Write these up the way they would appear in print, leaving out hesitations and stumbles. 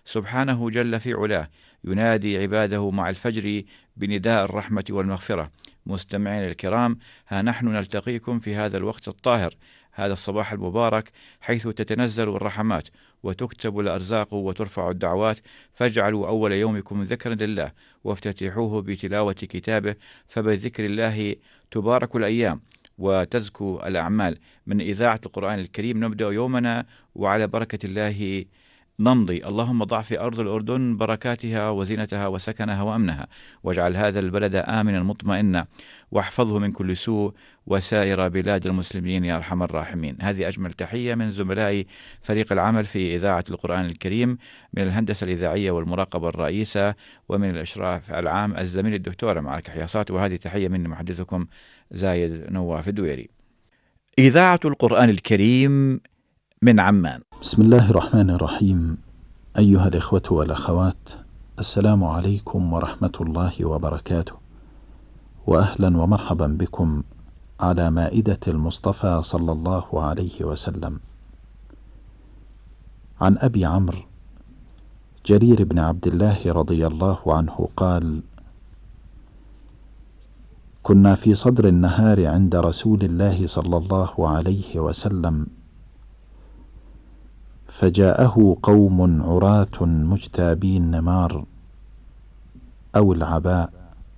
سبحانه جل في علاه ينادي عباده مع الفجر بنداء الرحمة والمغفرة. مستمعين الكرام، ها نحن نلتقيكم في هذا الوقت الطاهر، هذا الصباح المبارك، حيث تتنزل الرحمات وتكتب الأرزاق وترفع الدعوات. فاجعلوا أول يومكم ذكرا لله، وافتتحوه بتلاوة كتابه، فبذكر الله تبارك الأيام وتزكو الأعمال. من إذاعة القرآن الكريم نبدأ يومنا، وعلى بركة الله نمضي. اللهم ضع في أرض الأردن بركاتها وزينتها وسكنها وأمنها، واجعل هذا البلد آمنا مطمئنا، واحفظه من كل سوء، وسائر بلاد المسلمين يا أرحم الراحمين. هذه أجمل تحية من زملائي فريق العمل في إذاعة القرآن الكريم، من الهندسة الإذاعية والمراقبة الرئيسة، ومن الإشراف العام الزميل الدكتور معك حياصات. وهذه تحية من محدثكم زايد نواف الدويري. إذاعة القرآن الكريم من عمان. بسم الله الرحمن الرحيم. أيها الإخوة والأخوات، السلام عليكم ورحمة الله وبركاته، وأهلا ومرحبا بكم على مائدة المصطفى صلى الله عليه وسلم. عن أبي عمرو جرير بن عبد الله رضي الله عنه قال: كنا في صدر النهار عند رسول الله صلى الله عليه وسلم، فجاءه قوم عراة مجتابي النمار أو العباء،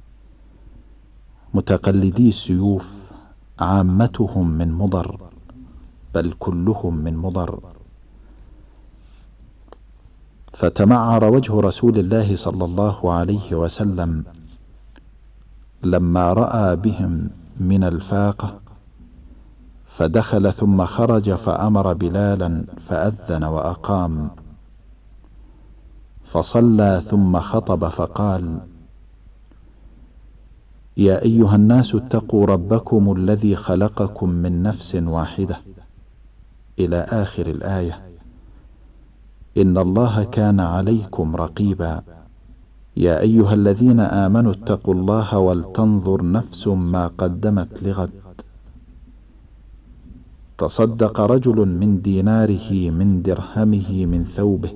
متقلدي السيوف، عامتهم من مضر، بل كلهم من مضر. فتمعر وجه رسول الله صلى الله عليه وسلم لما رأى بهم من الفاقة، فدخل ثم خرج فأمر بلالا فأذن وأقام، فصلى ثم خطب فقال: يا أيها الناس اتقوا ربكم الذي خلقكم من نفس واحدة، إلى آخر الآية. إن الله كان عليكم رقيبا. يا أيها الذين آمنوا اتقوا الله ولتنظر نفس ما قدمت لغد. تصدق رجل من ديناره، من درهمه، من ثوبه،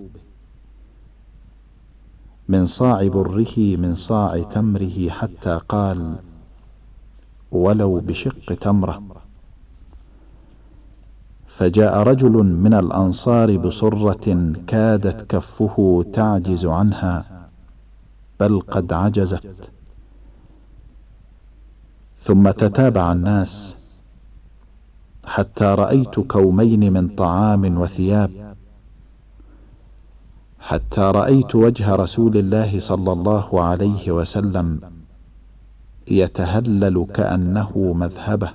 من صاع بره، من صاع تمره، حتى قال: ولو بشق تمرة. فجاء رجل من الأنصار بصرة كادت كفه تعجز عنها، بل قد عجزت. ثم تتابع الناس حتى رأيت كومين من طعام وثياب، حتى رأيت وجه رسول الله صلى الله عليه وسلم يتهلل كأنه مذهبه.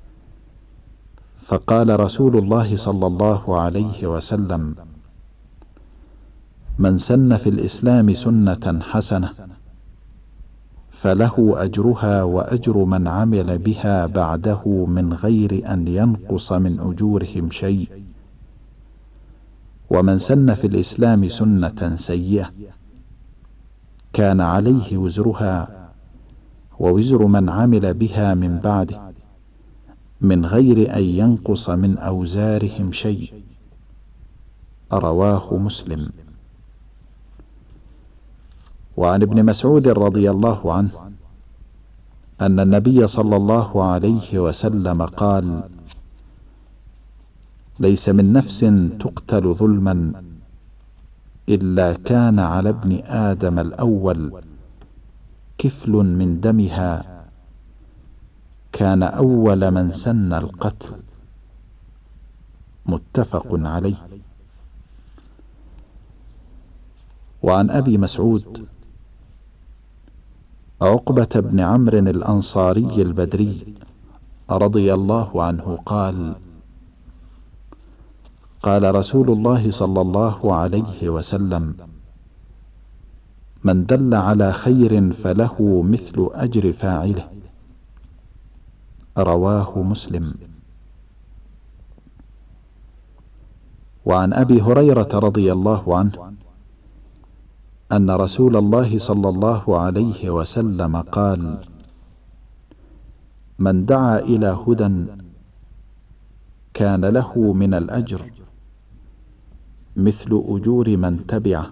فقال رسول الله صلى الله عليه وسلم: من سن في الإسلام سنة حسنة فله أجرها وأجر من عمل بها بعده من غير أن ينقص من أجورهم شيء، ومن سن في الإسلام سنة سيئة كان عليه وزرها ووزر من عمل بها من بعده من غير أن ينقص من أوزارهم شيء. رواه مسلم. وعن ابن مسعود رضي الله عنه أن النبي صلى الله عليه وسلم قال: ليس من نفس تقتل ظلما إلا كان على ابن آدم الأول كفل من دمها، كان أول من سن القتل. متفق عليه. وعن أبي مسعود عقبة بن عمرو الأنصاري البدري رضي الله عنه قال: قال رسول الله صلى الله عليه وسلم: من دل على خير فله مثل أجر فاعله. رواه مسلم. وعن أبي هريرة رضي الله عنه أن رسول الله صلى الله عليه وسلم قال: من دعا إلى هدى كان له من الأجر مثل أجور من تبعه